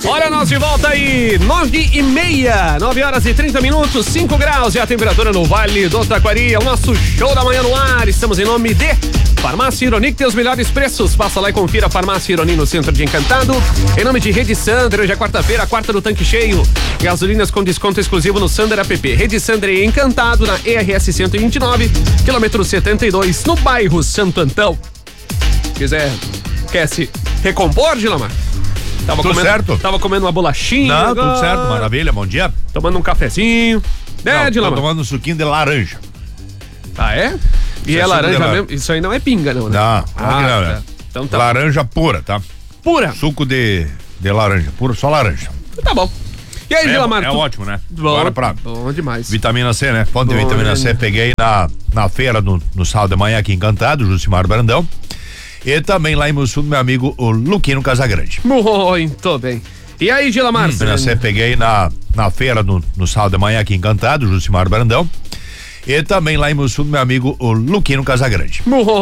Olha nós de volta aí, 9h30, 9 horas e 30 minutos, 5 graus e a temperatura no Vale do Taquari. É o nosso show da manhã no ar. Estamos em nome de Farmácia Ironi, que tem os melhores preços. Passa lá e confira a Farmácia Ironi no centro de Encantado. Em nome de Rede Sander, hoje é quarta-feira, quarta do tanque cheio. Gasolinas com desconto exclusivo no Sander app. Rede Sander em Encantado, na ERS 129, quilômetro 72, no bairro Santo Antão. Quer se recompor, Gilamar? Tudo certo? Tava comendo uma bolachinha. Não, agora. tudo certo, maravilha, bom dia. Tomando um cafezinho. Né, Tô Gilamar? tomando um suquinho de laranja. Ah, é? E Isso é é laranja suco de mesmo? Isso aí não é pinga, não, né? Não, claro que não, né? Então tá. Laranja pura, tá? Pura. Suco de laranja, puro, só laranja. Tá bom. E aí, Gilamar? É ótimo, né? Bom, Agora pra bom demais. vitamina C, né? Fonte de Bom, vitamina C, peguei na feira no sábado de manhã aqui em Encantado, Jucimar Brandão. E também lá em Mussul, meu amigo, o Luquino Casagrande. Muito bem. E aí, Gilamar? Vitamina C, peguei na feira no sábado de manhã aqui em Encantado, Jucimar Brandão. E também lá em Mussul, meu amigo, o Luquino Casagrande.